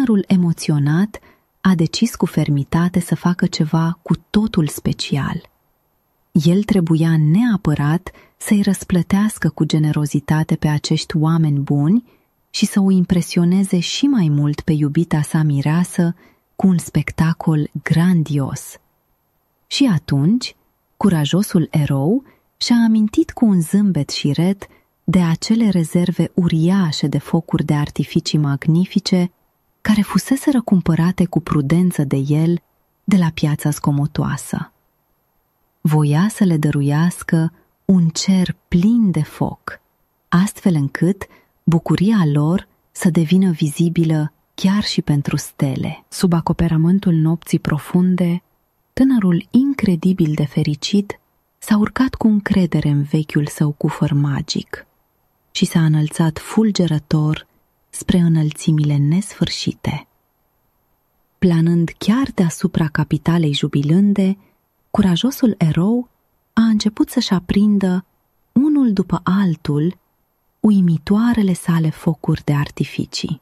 tânărul emoționat a decis cu fermitate să facă ceva cu totul special. El trebuia neapărat să-i răsplătească cu generozitate pe acești oameni buni și să o impresioneze și mai mult pe iubita sa mireasă cu un spectacol grandios. Și atunci, curajosul erou și-a amintit cu un zâmbet șiret de acele rezerve uriașe de focuri de artificii magnifice care fuseseră cumpărate cu prudență de el de la piața zgomotoasă. Voia să le dăruiască un cer plin de foc, astfel încât bucuria lor să devină vizibilă chiar și pentru stele. Sub acoperământul nopții profunde, tânărul incredibil de fericit s-a urcat cu încredere în vechiul său cufăr magic și s-a înălțat fulgerător spre înălțimile nesfârșite. Planând chiar deasupra capitalei jubilânde, curajosul erou a început să-și aprindă, unul după altul, uimitoarele sale focuri de artificii.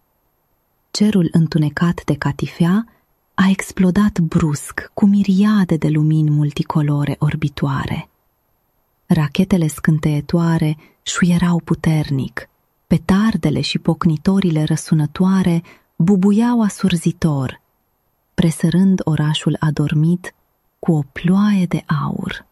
Cerul întunecat de catifea a explodat brusc cu miriade de lumini multicolore orbitoare. Rachetele scânteietoare șuierau puternic, petardele și pocnitorile răsunătoare bubuiau asurzitor, presărând orașul adormit cu o ploaie de aur.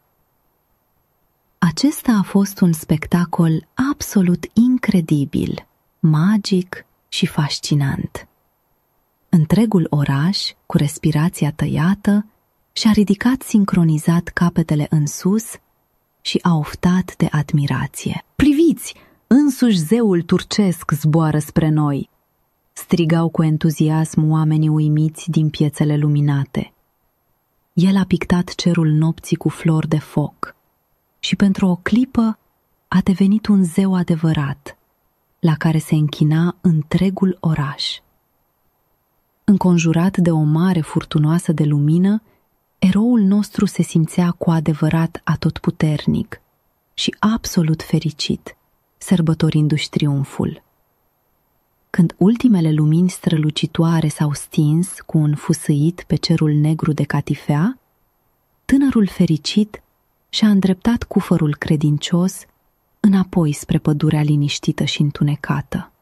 Acesta a fost un spectacol absolut incredibil, magic și fascinant. Întregul oraș, cu respirația tăiată, și-a ridicat sincronizat capetele în sus și a oftat de admirație. "Priviți! Însuși zeul turcesc zboară spre noi!" strigau cu entuziasm oamenii uimiți din piețele luminate. El a pictat cerul nopții cu flori de foc și pentru o clipă a devenit un zeu adevărat, la care se închina întregul oraș. Înconjurat de o mare furtunoasă de lumină, eroul nostru se simțea cu adevărat atotputernic și absolut fericit, sărbătorindu-și triumful. Când ultimele lumini strălucitoare s-au stins cu un fusăit pe cerul negru de catifea, tânărul fericit și-a îndreptat cufărul credincios înapoi spre pădurea liniștită și întunecată.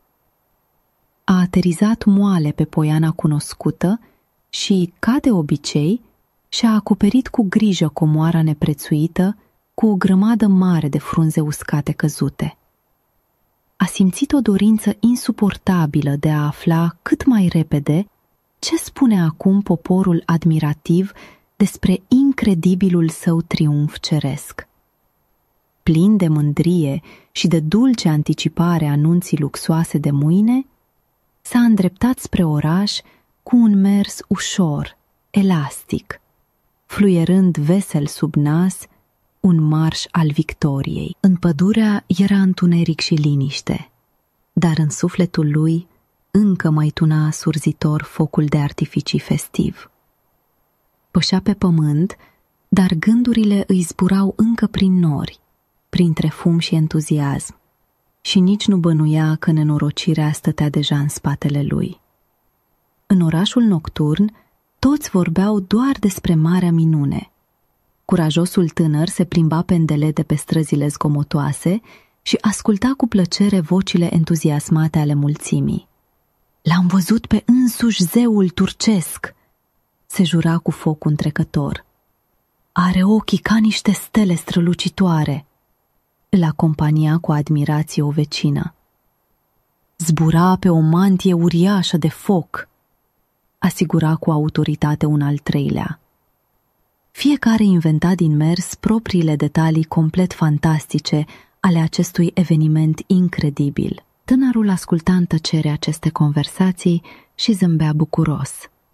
A aterizat moale pe poiana cunoscută și, ca de obicei, și-a acoperit cu grijă comoara neprețuită cu o grămadă mare de frunze uscate căzute. A simțit o dorință insuportabilă de a afla cât mai repede ce spune acum poporul admirativ despre incredibilul său triumf ceresc. Plin de mândrie și de dulce anticipare a nunții luxoase de mâine, s-a îndreptat spre oraș cu un mers ușor, elastic, fluierând vesel sub nas un marș al victoriei. În pădurea era întuneric și liniște, dar în sufletul lui încă mai tuna surzitor focul de artificii festiv. Pășea pe pământ, dar gândurile îi zburau încă prin nori, printre fum și entuziasm, și nici nu bănuia că nenorocirea stătea deja în spatele lui. În orașul nocturn, toți vorbeau doar despre marea minune. Curajosul tânăr se plimba pendelete pe străzile zgomotoase și asculta cu plăcere vocile entuziasmate ale mulțimii. "L-am văzut pe însuși zeul turcesc!" se jura cu foc întrecător. "Are ochii ca niște stele strălucitoare!" îl acompania cu admirație o vecină. "Zbura pe o mantie uriașă de foc!" asigura cu autoritate un al treilea. Fiecare inventa din mers propriile detalii complet fantastice ale acestui eveniment incredibil. Tânărul asculta în tăcere aceste conversații și zâmbea bucuros.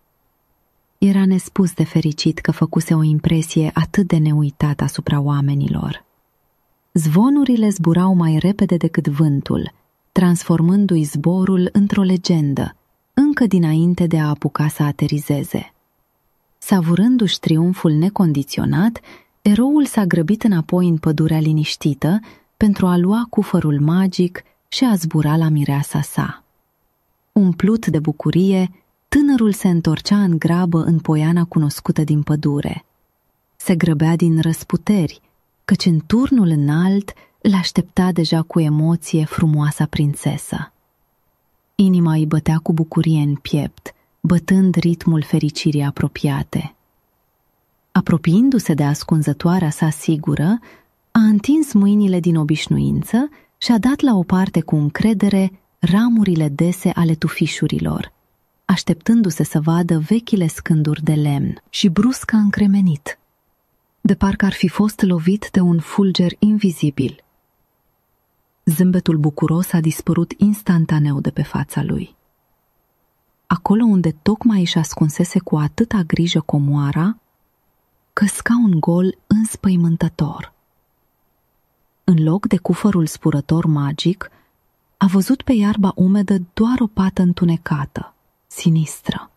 Era nespus de fericit că făcuse o impresie atât de neuitată asupra oamenilor. Zvonurile zburau mai repede decât vântul, transformându-i zborul într-o legendă, încă dinainte de a apuca să aterizeze. Savurându-și triumful necondiționat, eroul s-a grăbit înapoi în pădurea liniștită pentru a lua cufărul magic și a zbura la mireasa sa. Umplut de bucurie, tânărul se întorcea în grabă în poiana cunoscută din pădure. Se grăbea din răsputeri, căci în turnul înalt îl aștepta deja cu emoție frumoasa prințesă. Inima îi bătea cu bucurie în piept, bătând ritmul fericirii apropiate. Apropiindu-se de ascunzătoarea sa sigură, a întins mâinile din obișnuință și a dat la o parte cu încredere ramurile dese ale tufișurilor, așteptându-se să vadă vechile scânduri de lemn, și brusc a încremenit, de parcă ar fi fost lovit de un fulger invizibil. Zâmbetul bucuros a dispărut instantaneu de pe fața lui. Acolo unde tocmai își ascunsese cu atâta grijă comoara, căsca un gol înspăimântător. În loc de cufărul spurător magic, a văzut pe iarba umedă doar o pată întunecată, sinistră.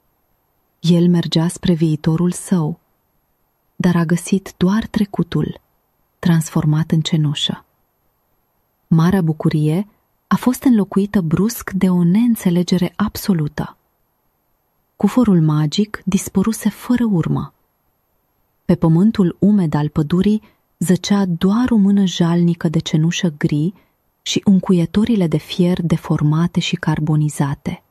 El mergea spre viitorul său, dar a găsit doar trecutul, transformat în cenușă. Marea bucurie a fost înlocuită brusc de o neînțelegere absolută. Cufărul magic dispăruse fără urmă. Pe pământul umed al pădurii zăcea doar o mână jalnică de cenușă gri și încuietorile de fier deformate și carbonizate.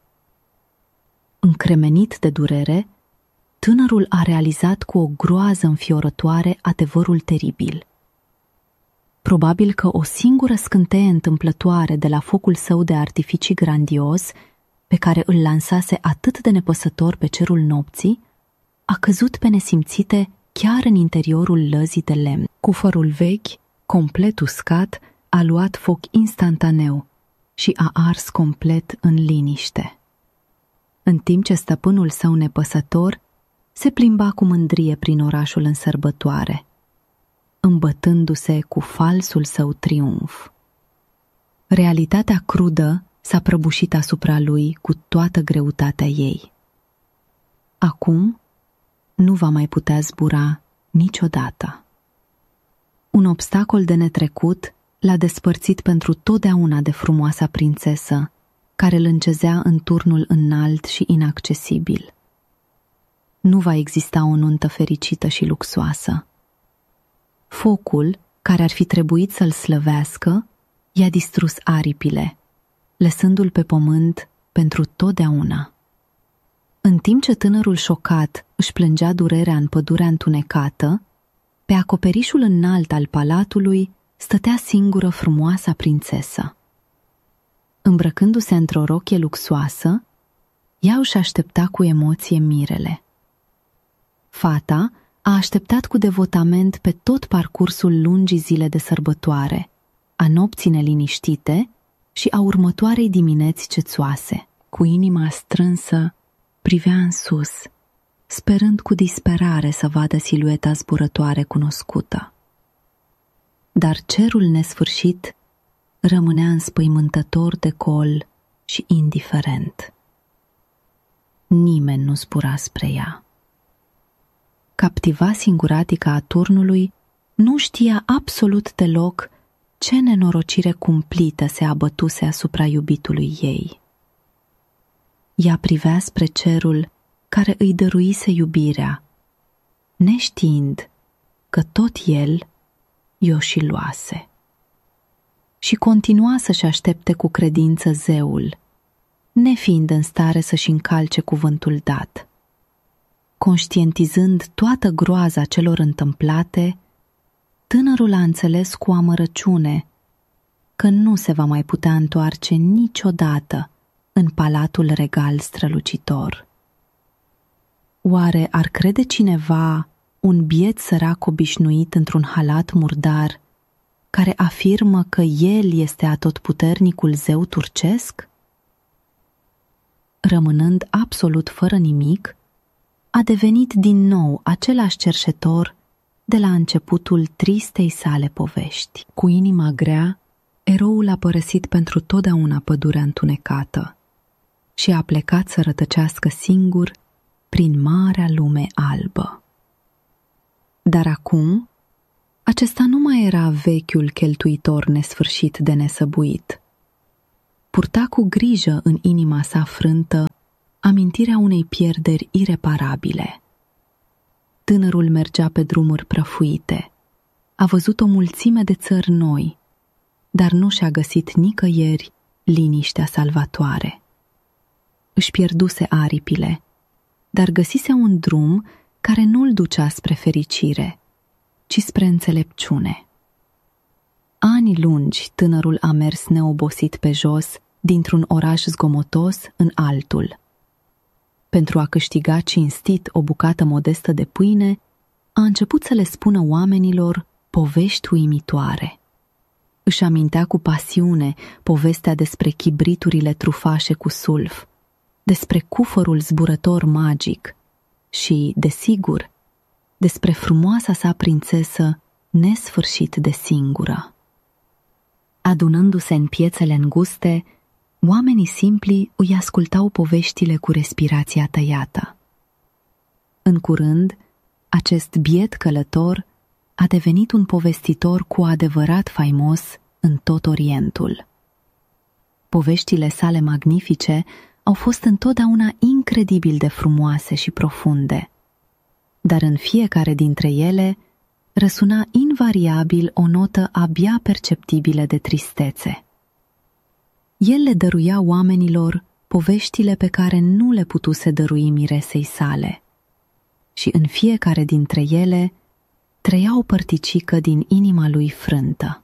Încremenit de durere, tânărul a realizat cu o groază înfiorătoare adevărul teribil. Probabil că o singură scânteie întâmplătoare de la focul său de artificii grandios, pe care îl lansase atât de nepăsător pe cerul nopții, a căzut pe nesimțite chiar în interiorul lăzii de lemn. Cufărul vechi, complet uscat, a luat foc instantaneu și a ars complet în liniște. În timp ce stăpânul său nepăsător se plimba cu mândrie prin orașul în sărbătoare, îmbătându-se cu falsul său triumf. Realitatea crudă s-a prăbușit asupra lui cu toată greutatea ei. Acum nu va mai putea zbura niciodată. Un obstacol de netrecut l-a despărțit pentru totdeauna de frumoasa prințesă, care îl încezea în turnul înalt și inaccesibil. Nu va exista o nuntă fericită și luxoasă. Focul, care ar fi trebuit să-l slăvească, i-a distrus aripile, lăsându-l pe pământ pentru totdeauna. În timp ce tânărul șocat își plângea durerea în pădurea întunecată, pe acoperișul înalt al palatului stătea singură frumoasa prințesă. Îmbrăcându-se într-o rochie luxoasă, ea își aștepta cu emoție mirele. Fata a așteptat cu devotament pe tot parcursul lungii zile de sărbătoare, a nopții neliniștite și a următoarei dimineți cețoase. Cu inima strânsă, privea în sus, sperând cu disperare să vadă silueta zburătoare cunoscută. Dar cerul nesfârșit rămânea înspăimântător de gol și indiferent. Nimeni nu zbura spre ea. Captiva singuratică a turnului nu știa absolut deloc ce nenorocire cumplită se abătuse asupra iubitului ei. Ea privea spre cerul care îi dăruise iubirea, neștiind că tot el i-o și luase. Și continua să-și aștepte cu credință zeul, nefiind în stare să-și încalce cuvântul dat. Conștientizând toată groaza celor întâmplate, tânărul a înțeles cu amărăciune că nu se va mai putea întoarce niciodată în palatul regal strălucitor. Oare ar crede cineva un biet sărac obișnuit într-un halat murdar care afirmă că el este atotputernicul zeu turcesc? Rămânând absolut fără nimic, a devenit din nou același cerșetor de la începutul tristei sale povești. Cu inima grea, eroul a părăsit pentru totdeauna pădurea întunecată și a plecat să rătăcească singur prin marea lume albă. Dar acum, acesta nu mai era vechiul cheltuitor nesfârșit de nesăbuit. purta cu grijă în inima sa frântă amintirea unei pierderi ireparabile. Tânărul mergea pe drumuri prăfuite. A văzut o mulțime de țări noi, dar nu și-a găsit nicăieri liniștea salvatoare. Își pierduse aripile, dar găsise un drum care nu-l ducea spre fericire, ci spre înțelepciune. Ani lungi tânărul a mers neobosit pe jos, dintr-un oraș zgomotos în altul. Pentru a câștiga cinstit o bucată modestă de pâine, a început să le spună oamenilor povești uimitoare. Își amintea cu pasiune povestea despre chibriturile trufașe cu sulf, despre cufărul zburător magic și, desigur, despre frumoasa sa prințesă nesfârșit de singură. Adunându-se în piețele înguste, oamenii simpli îi ascultau poveștile cu respirația tăiată. În curând, acest biet călător a devenit un povestitor cu adevărat faimos în tot Orientul. Poveștile sale magnifice au fost întotdeauna incredibil de frumoase și profunde, dar în fiecare dintre ele răsuna invariabil o notă abia perceptibilă de tristețe. El le dăruia oamenilor poveștile pe care nu le putuse dărui miresei sale și în fiecare dintre ele trăia o părticică din inima lui frântă.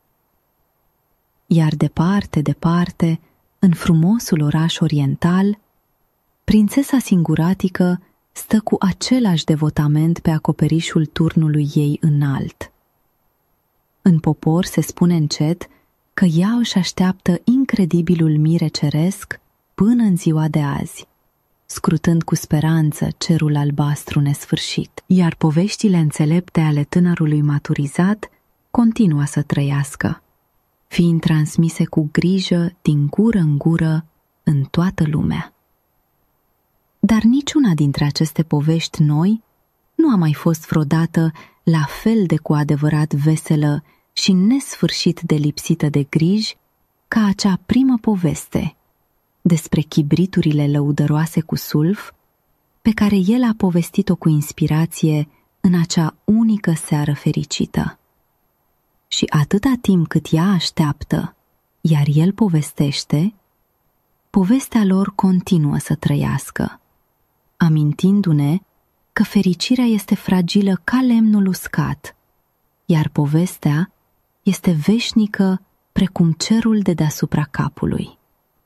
Iar departe, departe, în frumosul oraș oriental, prințesa singuratică stă cu același devotament pe acoperișul turnului ei înalt. În popor se spune încet că ea își așteaptă incredibilul mire ceresc până în ziua de azi, scrutând cu speranță cerul albastru nesfârșit, iar poveștile înțelepte ale tânărului maturizat continuă să trăiască, fiind transmise cu grijă din gură în gură în toată lumea. Dar niciuna dintre aceste povești noi nu a mai fost vreodată la fel de cu adevărat veselă și nesfârșit de lipsită de griji ca acea primă poveste despre chibriturile lăudăroase cu sulf pe care el a povestit-o cu inspirație în acea unică seară fericită. Și atâta timp cât ea așteaptă, iar el povestește, povestea lor continuă să trăiască, amintindu-ne că fericirea este fragilă ca lemnul uscat, iar povestea este veșnică precum cerul de deasupra capului.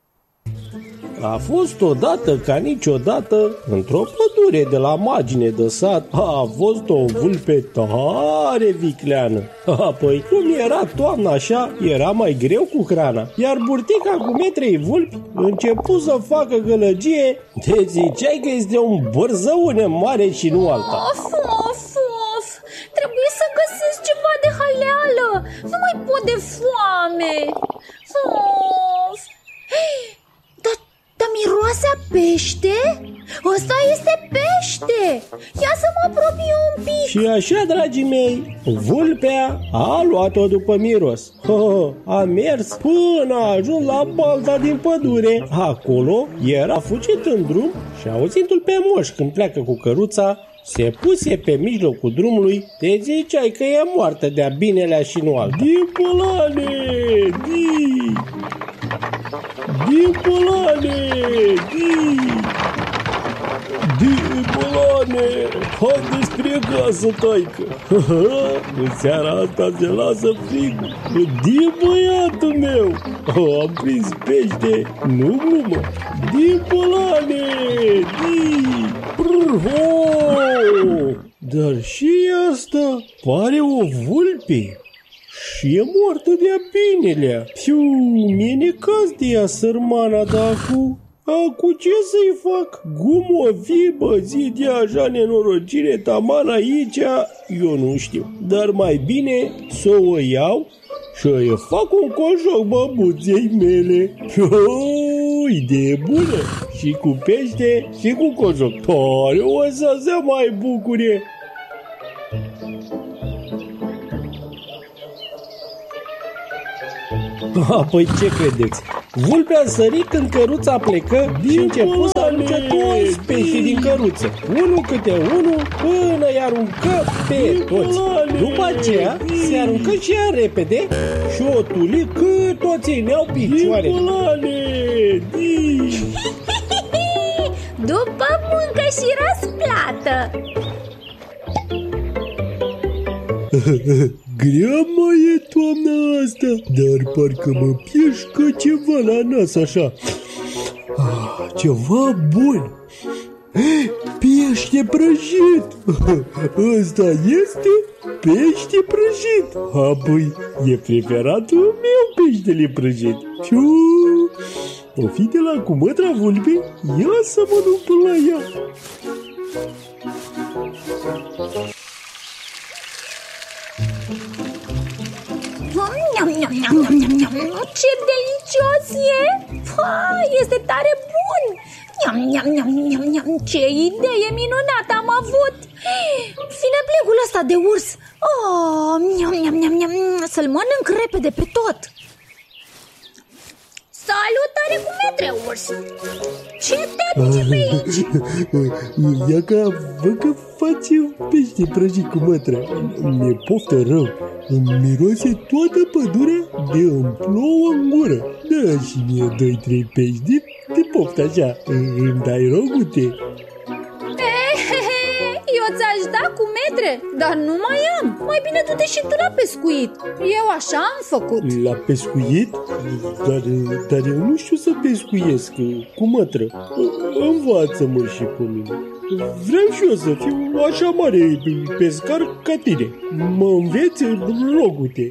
A fost odată ca niciodată, într-o pădure de la margine de sat, a fost o vulpe tare vicleană. Apoi, cum era toamna așa, era mai greu cu hrana, iar burtica cu metrei vulpi început să facă gălăgie, te ziceai că este un bărzăune mare și nu alta. Of, trebuie să găsesc ceva de haleală, nu mai pot de foame. Of. Dar miroase a pește? Ăsta este pește! Ia să mă apropie un pic! Și așa, dragii mei, vulpea a luat-o după miros. A mers până a ajuns la balta din pădure. Acolo era fugit în drum și auzindu-l pe moș când pleacă cu căruța, se puse pe mijlocul drumului, te ziceai că e moartă de-a binelea și nu alta. Dipolane! Dipolane! Dipolane! Haide spre casă, taică! În seara asta se lasă frig. Di, băiatul meu! Am prins pește, nu glumă! Dipolane! Dar și asta pare o vulpe. Și e moartă de-a binelea. Fiu, mi-e necaz de ea, sărmana, dacu. Acu ce să-i fac? Cum o fi băzit de așa nenorocire taman aici, eu nu știu. Dar mai bine să o iau și îi fac un coșoc băbuței mele. O idee bună. Și cu pește și cu coșoc. Tare o să se mai bucure. Apoi ce credeți? Vulpea sări când căruța plecă și început să arunce toți peștii din căruță, unul câte unul, până îi aruncă pe toți. După aceea se aruncă și ea repede și o tuli cât toți îi neau picioarele. După muncă și răsplată. Grea mai e toamna asta, dar parcă mă piešcă ceva la nas așa. Ceva bun. Pește prăjit. Ăsta este pește prăjit. Apoi e preferatul meu peștele prăjit. O fi de la cumătra vulpei? Ia să mă duc până la ea. Ce delicios e! Este tare bun! Ce idee minunată am avut! Vine plegul ăsta de urs! Să-l mănânc repede pe tot! Salutare cu metre, urs! Ce te aduce pe aici? Ia că văd că face pește prăjit cu mătră. Mi-e poftă rău. Îmi miroase toată pădurea de îmi plouă în gură. Da, și mie 2-3 pești de poftă așa. Îmi dai rogute? Eu ți-aș da cu metre, dar nu mai am. Mai bine du-te și tu la pescuit. Eu așa am făcut. La pescuit? Dar eu nu știu să pescuiesc cu mătră. Învață-mă și pe mine. Vreau și eu să fiu așa mare pescar ca tine. Mă înveți, rogute.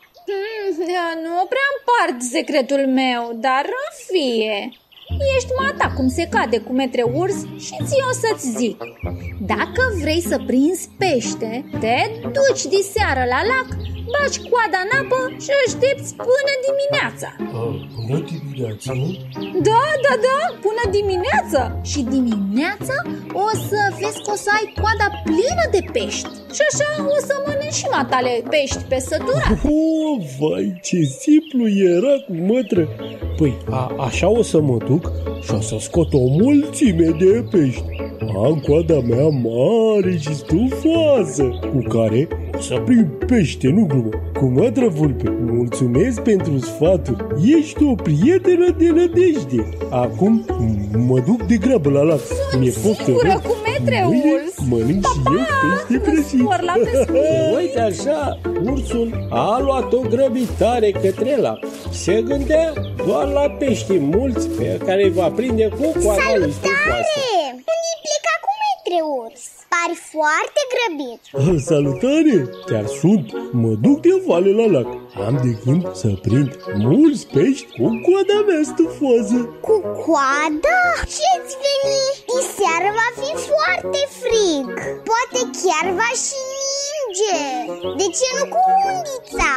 Nu prea împart secretul meu, dar în fie. Ești mata cum se cade cu metre urs și ție o să-ți zic. Dacă vrei să prinzi pește, te duci diseară la lac, bagi coada în apă și aștepți până dimineața. Până dimineața? Da, până dimineața. Și dimineața o să vezi că o să ai coada plină de pești. Și așa o să mănânci și matale pești pe săturat. Vai, ce simplu era cu mătră. Păi, așa o să mă duc și o să scot o mulțime de pești. Am coada mea mare și stufoasă, cu care o să prind pește, nu glumă. Cu mătră vulpe, mulțumesc pentru sfaturi. Ești o prietenă de nădejde. Acum mă duc de grabă la lac. Mi-e sigură cu metre urs. Mănânc și eu pește prăjit. Uite așa, ursul a luat o grăbitare către lac. Se gândea doar la pești mulți pe care îi va prinde cu coada lui stufoasă. Unde pleca cu metre urs? Pari foarte grăbit. Salutare! Chiar sunt! Mă duc de vale la lac. Am de gând să prind mulți pești cu coada mea stufoasă. Cu coada? Ce-ți veni? Diseară va fi foarte frig. Poate chiar va și ninge. De ce nu cu undița?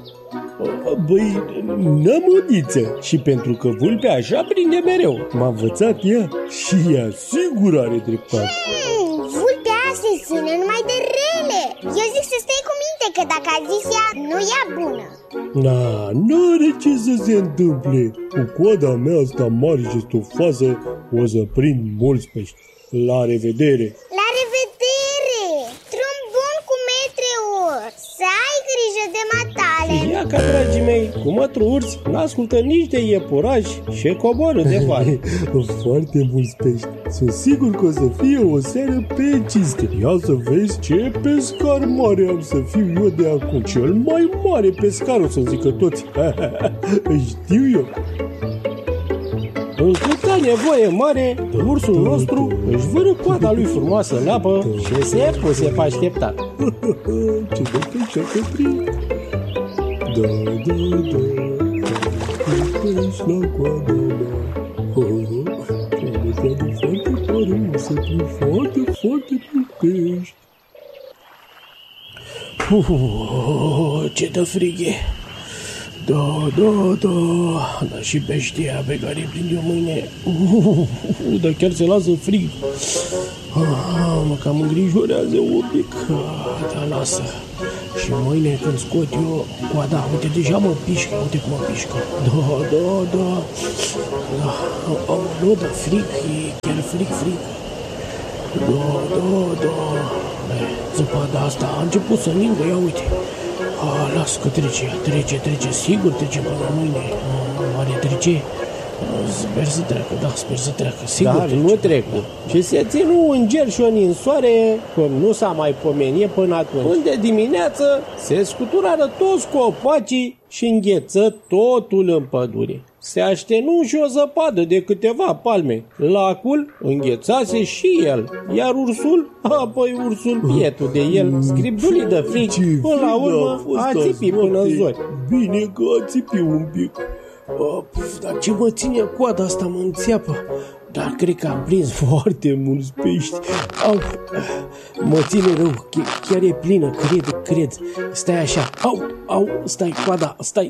Băi, n-am undiță. Și pentru că vulpea așa prinde mereu. M-a învățat ea și ea sigur are dreptate. Vulpea se sună numai de rele. Eu zic să stai cu minte, că dacă a zis ea, nu e bună. N-are ce să se întâmple. Cu coada mea asta mare și stufoasă o să prind mulți pești. La revedere! La revedere! Drum bun cu metre urs. Să ai grijă de matale. Ia ca, dragii mei, cu mătru urs n-ascultă nici de iepurași și coboră de vale. Foarte mulți pești. Sunt sigur că o să fie o seară pe cinste. Ia să vezi ce pescar mare am să fiu eu de acum. Cel mai mare pescar, o să zică toți. Știu eu. În câtă nevoie mare, ursul nostru își vâră coada lui frumoasă în apă și se puse pe așteptat. Ce de pești că prind. Da, pești la coada mea. Coada foarte tare, o să prind foarte mult pești. Ce de frig e. Da, dar și peștia pe care îi prind eu mâine. Dar chiar se lasă frig. Mă cam îngrijorează un pic. Dar lasă. Și mâine când scot eu coada, uite, deja mă pișcă, uite cum mă pișcă. Da. Nu, da, fric, e chiar fric. Da. Zăpada asta a început să ningă, ia uite. Las că trece, sigur trece până mâine. Oare trece? Sper să treacă, sigur. Dar nu trecu. Și se ținu în ger și o ninsoare, cum nu s-a mai pomenit până atunci. Unde dimineață se scuturară toți copacii și îngheță totul în pădure. Se aștenu și o zăpadă de câteva palme. Lacul înghețase și el, iar ursul, bietul de el, scripdulii de fric, până la urmă a țipit până în zori. Bine că a țipit un pic. Dar ce mă ține coada asta, mă înțeapă. Dar cred că am prins foarte mulți pești. Mă ține rău, chiar e plină, cred. Stai așa, stai, coada, stai,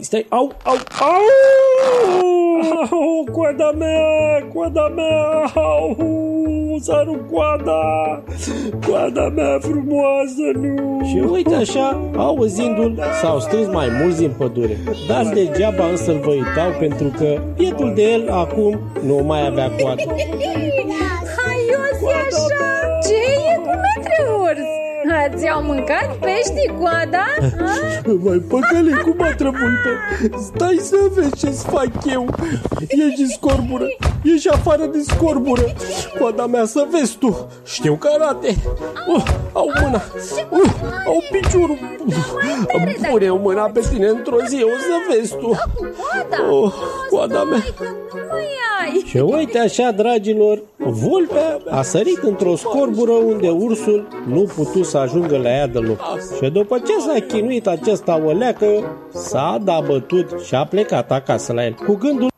coada mea, s-a rupt coada mea frumoasă, nu. Și uite așa, auzindu-l, s-au strâns mai mulți din pădure. Dar degeaba însă îl văitau, pentru că bietul de el acum nu mai avea coadă. Haiosi așa, ce e cu urs? Ți-au mâncat peștii coada? Mai păcăle, cum a trăvultă. Stai să vezi ce-ți fac eu. Ieși din scorbură, ieși afară din scorbură. Coada mea, să vezi tu. Știu karate. Au mâna, au piciorul. Pune eu mâna pe tine într-o zi, o să vezi tu. Coada mea. Și uite așa, dragilor, vulpea a sărit într-o scorbură unde ursul nu putu să ajungă la ea deloc. Și după ce s-a chinuit acesta o leacă, s-a dat bătut și a plecat acasă la el, cu gândul